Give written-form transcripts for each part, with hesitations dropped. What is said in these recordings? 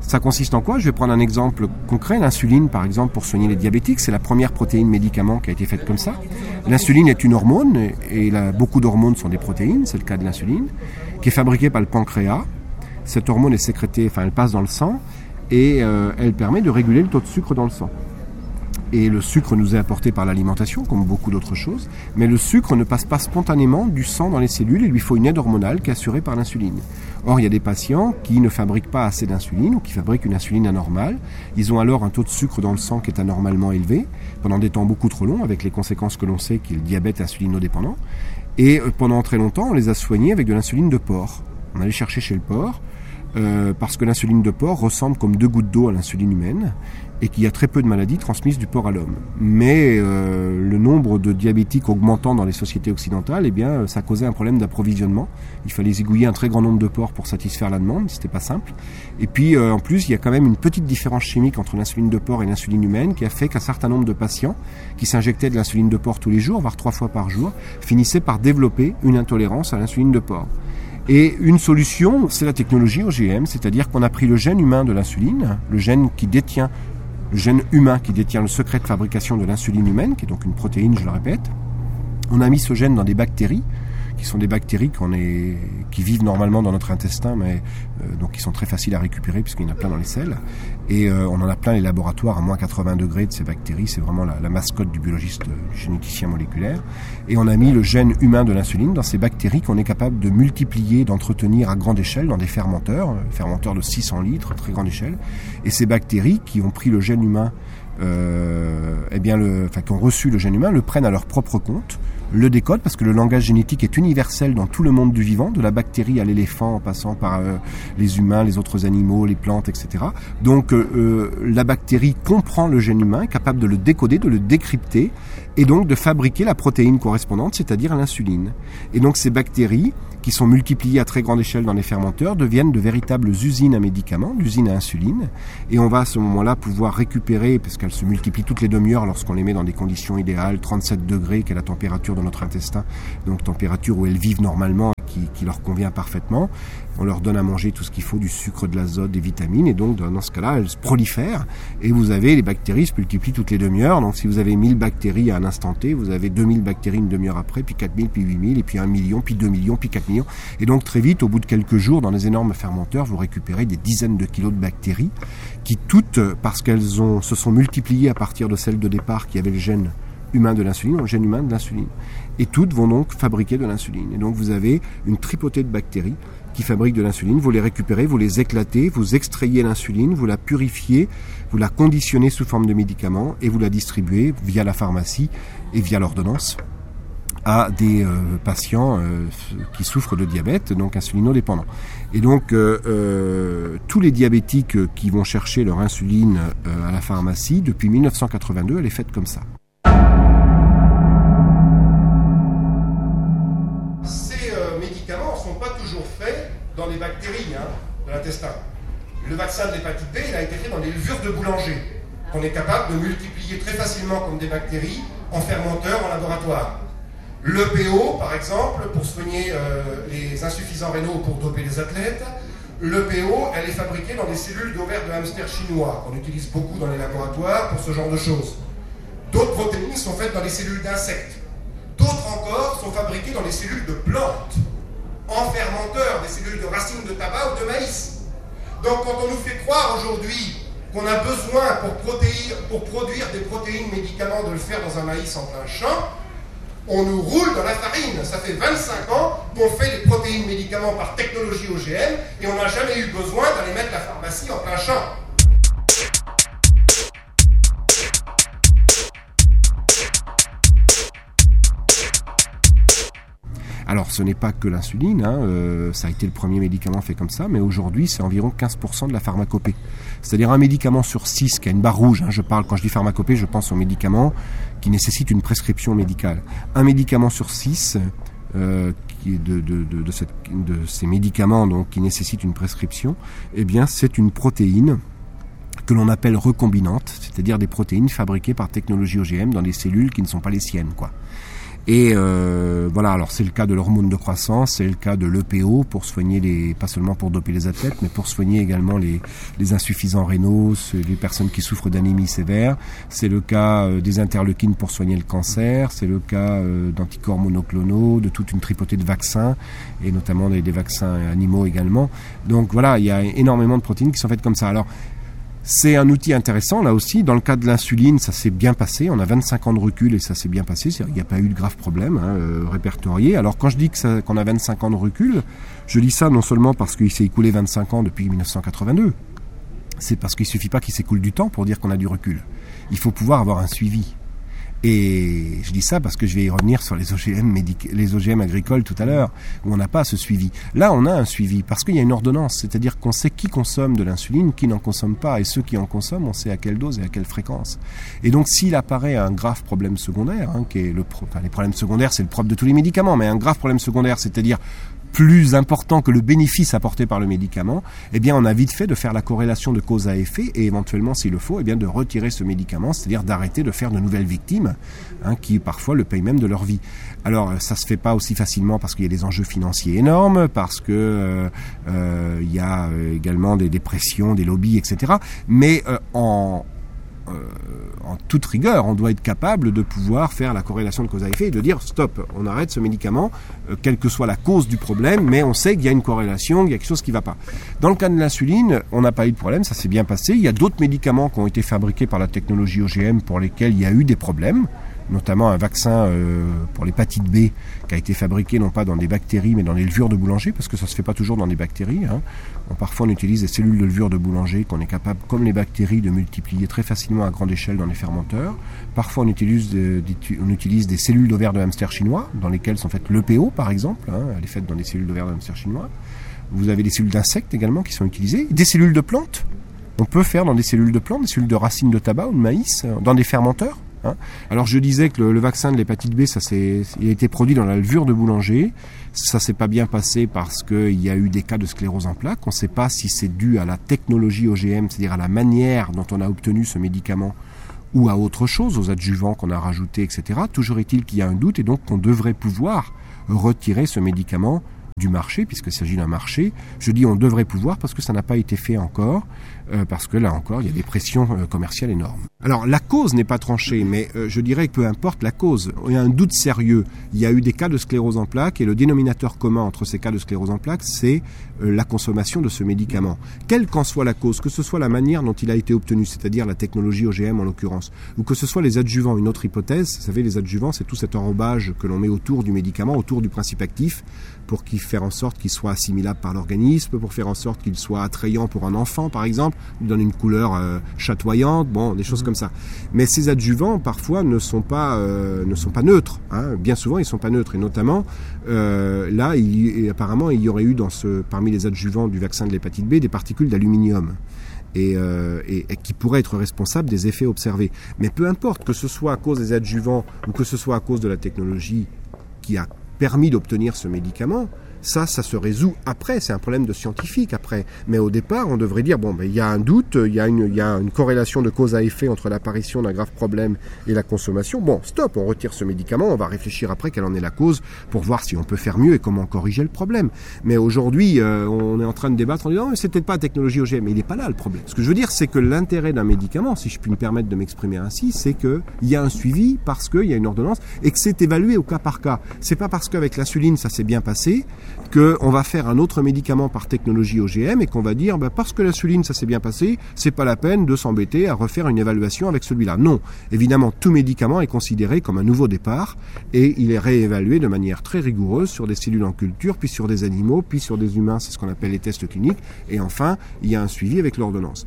Ça consiste en quoi ? Je vais prendre un exemple concret. L'insuline, par exemple, pour soigner les diabétiques, c'est la première protéine médicament qui a été faite comme ça. L'insuline est une hormone, et beaucoup d'hormones sont des protéines, c'est le cas de l'insuline, qui est fabriquée par le pancréas. Cette hormone est sécrétée, elle passe dans le sang, et elle permet de réguler le taux de sucre dans le sang. Et le sucre nous est apporté par l'alimentation, comme beaucoup d'autres choses, mais le sucre ne passe pas spontanément du sang dans les cellules, il lui faut une aide hormonale qui est assurée par l'insuline. Or, il y a des patients qui ne fabriquent pas assez d'insuline ou qui fabriquent une insuline anormale. Ils ont alors un taux de sucre dans le sang qui est anormalement élevé, pendant des temps beaucoup trop longs, avec les conséquences que l'on sait, qui est le diabète insulinodépendant. Et pendant très longtemps, on les a soignés avec de l'insuline de porc. On allait chercher chez le porc, parce que l'insuline de porc ressemble comme 2 gouttes d'eau à l'insuline humaine, et qu'il y a très peu de maladies transmises du porc à l'homme. Mais le nombre de diabétiques augmentant dans les sociétés occidentales, ça causait un problème d'approvisionnement. Il fallait zigouiller un très grand nombre de porcs pour satisfaire la demande, c'était pas simple. Et puis en plus, il y a quand même une petite différence chimique entre l'insuline de porc et l'insuline humaine qui a fait qu'un certain nombre de patients qui s'injectaient de l'insuline de porc tous les jours, voire 3 fois par jour, finissaient par développer une intolérance à l'insuline de porc. Et une solution, c'est la technologie OGM, c'est-à-dire qu'on a pris le gène humain de l'insuline, le gène humain qui détient le secret de fabrication de l'insuline humaine, qui est donc une protéine, je le répète. On a mis ce gène dans des bactéries, qui sont des bactéries qui vivent normalement dans notre intestin, mais donc qui sont très faciles à récupérer puisqu'il y en a plein dans les selles. Et on en a plein les laboratoires à moins 80 degrés de ces bactéries. C'est vraiment la mascotte du biologiste, du généticien moléculaire. Et on a mis le gène humain de l'insuline dans ces bactéries qu'on est capable de multiplier, d'entretenir à grande échelle dans des fermenteurs de 600 litres, très grande échelle. Et ces bactéries qui ont pris le gène humain, qui ont reçu le gène humain, le prennent à leur propre compte, le décode, parce que le langage génétique est universel dans tout le monde du vivant, de la bactérie à l'éléphant, en passant par les humains, les autres animaux, les plantes, etc. Donc la bactérie comprend le gène humain, est capable de le décoder, de le décrypter, et donc de fabriquer la protéine correspondante, c'est-à-dire l'insuline. Et donc ces bactéries, qui sont multipliées à très grande échelle dans les fermenteurs, deviennent de véritables usines à médicaments, d'usines à insuline, et on va à ce moment-là pouvoir récupérer, parce qu'elles se multiplient toutes les demi-heures lorsqu'on les met dans des conditions idéales, 37 degrés, qui est la température de notre intestin, donc température où elles vivent normalement, qui leur convient parfaitement. On leur donne à manger tout ce qu'il faut, du sucre, de l'azote, des vitamines, et donc dans ce cas-là, elles se prolifèrent, et vous avez, les bactéries se multiplient toutes les demi-heures, donc si vous avez 1000 bactéries à un instant T, vous avez 2000 bactéries une demi-heure après, puis 4000, puis 8000, et puis 1 million, puis 2 millions, puis 4 millions, et donc très vite, au bout de quelques jours, dans les énormes fermenteurs, vous récupérez des dizaines de kilos de bactéries, qui toutes, parce qu'elles se sont multipliées à partir de celles de départ qui avaient le gène humain de l'insuline, le gène humain de l'insuline. Et toutes vont donc fabriquer de l'insuline. Et donc vous avez une tripotée de bactéries qui fabriquent de l'insuline. Vous les récupérez, vous les éclatez, vous extrayez l'insuline, vous la purifiez, vous la conditionnez sous forme de médicaments et vous la distribuez via la pharmacie et via l'ordonnance à des patients qui souffrent de diabète, donc insulinodépendants. Et donc tous les diabétiques qui vont chercher leur insuline à la pharmacie, depuis 1982, elle est faite comme ça. Dans les bactéries de l'intestin. Le vaccin de l'hépatite B, il a été fait dans des levures de boulanger, qu'on est capable de multiplier très facilement comme des bactéries en fermenteurs, en laboratoire. Le PO, par exemple, pour soigner les insuffisants rénaux, pour doper les athlètes, le PO, elle est fabriquée dans des cellules d'ovaires de hamster chinois, qu'on utilise beaucoup dans les laboratoires pour ce genre de choses. D'autres protéines sont faites dans les cellules d'insectes. D'autres encore sont fabriquées dans les cellules de plantes, en fermenteur, des cellules de racines de tabac ou de maïs. Donc quand on nous fait croire aujourd'hui qu'on a besoin pour produire des protéines médicaments de le faire dans un maïs en plein champ, on nous roule dans la farine. Ça fait 25 ans qu'on fait les protéines médicaments par technologie OGM et on n'a jamais eu besoin d'aller mettre la pharmacie en plein champ. Alors ce n'est pas que l'insuline, ça a été le premier médicament fait comme ça, mais aujourd'hui c'est environ 15% de la pharmacopée. C'est-à-dire un médicament sur 6 qui a une barre rouge, quand je dis pharmacopée, je pense aux médicaments qui nécessitent une prescription médicale. Un médicament sur 6 de ces médicaments donc, qui nécessitent une prescription, c'est une protéine que l'on appelle recombinante, c'est-à-dire des protéines fabriquées par technologie OGM dans des cellules qui ne sont pas les siennes, quoi. Et voilà, alors c'est le cas de l'hormone de croissance, c'est le cas de l'EPO pour soigner pas seulement pour doper les athlètes, mais pour soigner également les insuffisants rénaux, les personnes qui souffrent d'anémie sévère. C'est le cas des interleukines pour soigner le cancer, c'est le cas d'anticorps monoclonaux, de toute une tripotée de vaccins, et notamment des vaccins animaux également. Donc voilà, il y a énormément de protéines qui sont faites comme ça. Alors, c'est un outil intéressant, là aussi. Dans le cas de l'insuline, ça s'est bien passé. On a 25 ans de recul et ça s'est bien passé. C'est-à-dire qu'il n'y a pas eu de graves problèmes répertoriés. Alors, quand je dis qu'on a 25 ans de recul, je dis ça non seulement parce qu'il s'est écoulé 25 ans depuis 1982. C'est parce qu'il ne suffit pas qu'il s'écoule du temps pour dire qu'on a du recul. Il faut pouvoir avoir un suivi. Et je dis ça parce que je vais y revenir sur les OGM agricoles tout à l'heure, où on n'a pas ce suivi. Là, on a un suivi parce qu'il y a une ordonnance, c'est-à-dire qu'on sait qui consomme de l'insuline, qui n'en consomme pas, et ceux qui en consomment, on sait à quelle dose et à quelle fréquence. Et donc, s'il apparaît un grave problème secondaire, qui est les problèmes secondaires, c'est le propre de tous les médicaments, mais un grave problème secondaire, c'est-à-dire plus important que le bénéfice apporté par le médicament, eh bien on a vite fait de faire la corrélation de cause à effet et éventuellement, s'il le faut, eh bien de retirer ce médicament, c'est-à-dire d'arrêter de faire de nouvelles victimes, qui parfois le payent même de leur vie. Alors ça se fait pas aussi facilement parce qu'il y a des enjeux financiers énormes, parce que il y a également des pressions, des lobbies, etc. Mais en toute rigueur, on doit être capable de pouvoir faire la corrélation de cause à effet et de dire stop, on arrête ce médicament, quelle que soit la cause du problème, mais on sait qu'il y a une corrélation, qu'il y a quelque chose qui ne va pas. Dans le cas de l'insuline, on n'a pas eu de problème, ça s'est bien passé. Il y a d'autres médicaments qui ont été fabriqués par la technologie OGM pour lesquels il y a eu des problèmes, notamment un vaccin pour l'hépatite B qui a été fabriqué non pas dans des bactéries mais dans des levures de boulanger, parce que ça ne se fait pas toujours dans des bactéries. Parfois on utilise des cellules de levure de boulanger qu'on est capable, comme les bactéries, de multiplier très facilement à grande échelle dans les fermenteurs. Parfois on utilise des cellules d'ovaires de hamster chinois, dans lesquelles sont faites l'EPO par exemple, elle est faite dans des cellules d'ovaires de hamster chinois. Vous avez des cellules d'insectes également qui sont utilisées, des cellules de plantes. On peut faire dans des cellules de plantes, des cellules de racines de tabac ou de maïs, dans des fermenteurs. Alors je disais que le vaccin de l'hépatite B, il a été produit dans la levure de boulanger. Ça s'est pas bien passé parce qu'il y a eu des cas de sclérose en plaques. On ne sait pas si c'est dû à la technologie OGM, c'est-à-dire à la manière dont on a obtenu ce médicament, ou à autre chose, aux adjuvants qu'on a rajoutés, etc. Toujours est-il qu'il y a un doute et donc qu'on devrait pouvoir retirer ce médicament du marché, puisqu'il s'agit d'un marché. Je dis on devrait pouvoir parce que ça n'a pas été fait encore, parce que là encore, il y a des pressions commerciales énormes. Alors, la cause n'est pas tranchée, mais je dirais que peu importe la cause, il y a un doute sérieux. Il y a eu des cas de sclérose en plaques, et le dénominateur commun entre ces cas de sclérose en plaques, c'est la consommation de ce médicament. Quelle qu'en soit la cause, que ce soit la manière dont il a été obtenu, c'est-à-dire la technologie OGM en l'occurrence, ou que ce soit les adjuvants, une autre hypothèse, vous savez, les adjuvants, c'est tout cet enrobage que l'on met autour du médicament, autour du principe actif, pour faire en sorte qu'il soit assimilable par l'organisme, pour faire en sorte qu'il soit attrayant pour un enfant, par exemple, lui donner une couleur chatoyante, des choses comme ça. Mais ces adjuvants, parfois, ne sont pas neutres. Bien souvent, ils ne sont pas neutres. Et notamment, là, apparemment, il y aurait eu parmi les adjuvants du vaccin de l'hépatite B des particules d'aluminium. Et qui pourraient être responsables des effets observés. Mais peu importe, que ce soit à cause des adjuvants ou que ce soit à cause de la technologie qui a permis d'obtenir ce médicament, ça se résout après, c'est un problème de scientifique après. Mais au départ, on devrait dire, il y a un doute, il y a une corrélation de cause à effet entre l'apparition d'un grave problème et la consommation. Stop, on retire ce médicament, on va réfléchir après quelle en est la cause pour voir si on peut faire mieux et comment corriger le problème. Mais aujourd'hui, on est en train de débattre en disant, non, mais c'est peut-être pas la technologie OGM, mais il n'est pas là le problème. Ce que je veux dire, c'est que l'intérêt d'un médicament, si je puis me permettre de m'exprimer ainsi, c'est qu'il y a un suivi parce qu'il y a une ordonnance et que c'est évalué au cas par cas. C'est pas parce qu'avec l'insuline, ça s'est bien passé, qu'on va faire un autre médicament par technologie OGM et qu'on va dire parce que l'insuline ça s'est bien passé, c'est pas la peine de s'embêter à refaire une évaluation avec celui-là. Non, évidemment tout médicament est considéré comme un nouveau départ et il est réévalué de manière très rigoureuse sur des cellules en culture, puis sur des animaux, puis sur des humains, c'est ce qu'on appelle les tests cliniques, et enfin il y a un suivi avec l'ordonnance.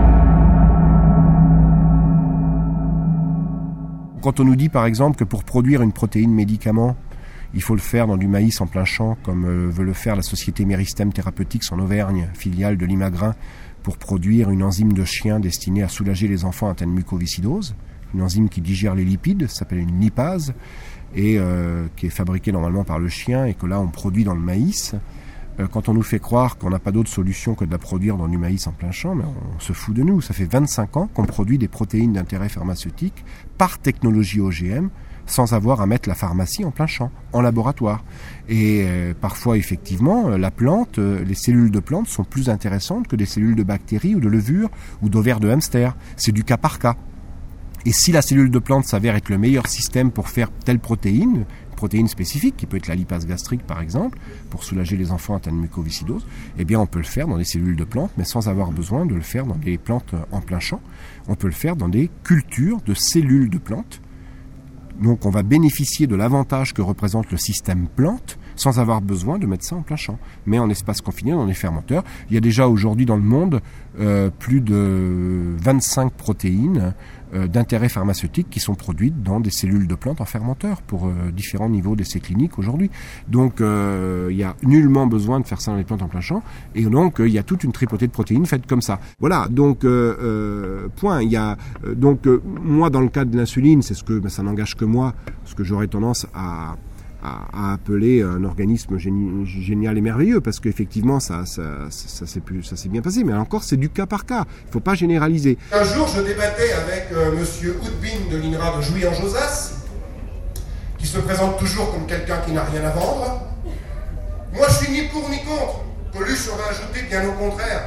Quand on nous dit par exemple que pour produire une protéine médicament, il faut le faire dans du maïs en plein champ, comme veut le faire la société Meristem Therapeutics en Auvergne, filiale de Limagrain, pour produire une enzyme de chien destinée à soulager les enfants atteints de mucoviscidose. Une enzyme qui digère les lipides, ça s'appelle une lipase, et qui est fabriquée normalement par le chien, et que là on produit dans le maïs. Quand on nous fait croire qu'on n'a pas d'autre solution que de la produire dans du maïs en plein champ, mais on se fout de nous. Ça fait 25 ans qu'on produit des protéines d'intérêt pharmaceutique par technologie OGM, sans avoir à mettre la pharmacie en plein champ, en laboratoire. Et parfois, effectivement, la plante, les cellules de plante sont plus intéressantes que des cellules de bactéries ou de levures ou d'ovaires de hamster. C'est du cas par cas. Et si la cellule de plante s'avère être le meilleur système pour faire telle protéine spécifique, qui peut être la lipase gastrique par exemple, pour soulager les enfants atteints de mucoviscidose, eh bien on peut le faire dans des cellules de plantes, mais sans avoir besoin de le faire dans des plantes en plein champ. On peut le faire dans des cultures de cellules de plantes. Donc on va bénéficier de l'avantage que représente le système plante, sans avoir besoin de mettre ça en plein champ. Mais en espace confiné, dans les fermenteurs, il y a déjà aujourd'hui dans le monde plus de 25 protéines d'intérêt pharmaceutique qui sont produites dans des cellules de plantes en fermenteur pour différents niveaux d'essais cliniques aujourd'hui. Donc il n'y a nullement besoin de faire ça dans les plantes en plein champ. Et donc il y a toute une tripotée de protéines faites comme ça. Voilà, donc point. Il y a moi dans le cas de l'insuline, c'est ce que ça n'engage que moi, ce que j'aurais tendance à appeler un organisme génial et merveilleux, parce qu'effectivement ça s'est bien passé, mais encore c'est du cas par cas, il ne faut pas généraliser. Un jour je débattais avec monsieur Houdbin de l'INRA de Jouy-en-Josas, qui se présente toujours comme quelqu'un qui n'a rien à vendre. Moi je suis ni pour ni contre, Coluche aurait ajouté bien au contraire.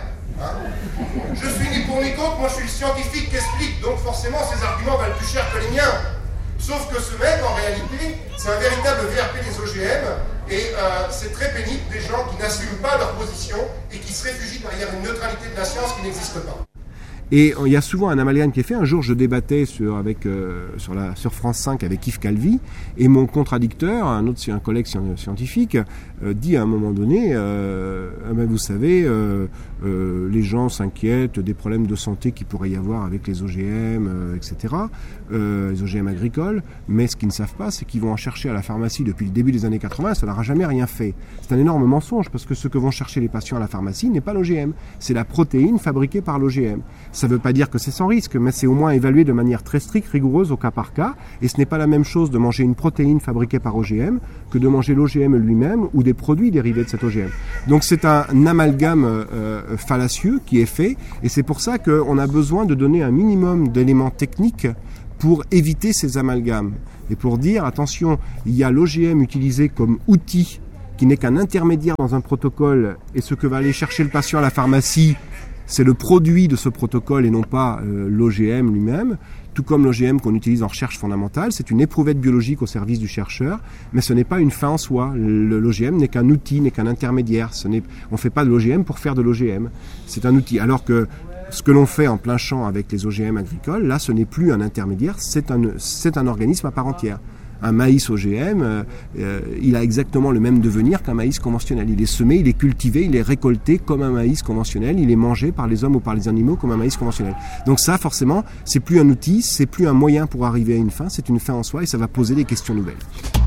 Je suis ni pour ni contre, moi je suis le scientifique qui explique, donc forcément ses arguments valent plus cher que les miens. Sauf que ce mec, en réalité, c'est un véritable VRP des OGM, et c'est très pénible des gens qui n'assument pas leur position et qui se réfugient derrière une neutralité de la science qui n'existe pas. Et il y a souvent un amalgame qui est fait. Un jour, je débattais sur France 5 avec Yves Calvi, et mon contradicteur, un collègue scientifique, dit à un moment donné, vous savez, les gens s'inquiètent des problèmes de santé qu'il pourrait y avoir avec les OGM, etc., les OGM agricoles, mais ce qu'ils ne savent pas, c'est qu'ils vont en chercher à la pharmacie depuis le début des années 80, ça leur a jamais rien fait. C'est un énorme mensonge, parce que ce que vont chercher les patients à la pharmacie n'est pas l'OGM, c'est la protéine fabriquée par l'OGM. Ça ne veut pas dire que c'est sans risque, mais c'est au moins évalué de manière très stricte, rigoureuse, au cas par cas. Et ce n'est pas la même chose de manger une protéine fabriquée par OGM que de manger l'OGM lui-même ou des produits dérivés de cet OGM. Donc c'est un amalgame fallacieux qui est fait, et c'est pour ça qu'on a besoin de donner un minimum d'éléments techniques pour éviter ces amalgames. Et pour dire, attention, il y a l'OGM utilisé comme outil qui n'est qu'un intermédiaire dans un protocole, et ce que va aller chercher le patient à la pharmacie, c'est le produit de ce protocole et non pas l'OGM lui-même, tout comme l'OGM qu'on utilise en recherche fondamentale. C'est une éprouvette biologique au service du chercheur, mais ce n'est pas une fin en soi. L'OGM n'est qu'un outil, n'est qu'un intermédiaire. On ne fait pas de l'OGM pour faire de l'OGM. C'est un outil. Alors que ce que l'on fait en plein champ avec les OGM agricoles, là, ce n'est plus un intermédiaire, c'est un organisme à part entière. Un maïs OGM, il a exactement le même devenir qu'un maïs conventionnel. Il est semé, il est cultivé, il est récolté comme un maïs conventionnel, il est mangé par les hommes ou par les animaux comme un maïs conventionnel. Donc ça, forcément, c'est plus un outil, c'est plus un moyen pour arriver à une fin, c'est une fin en soi, et ça va poser des questions nouvelles.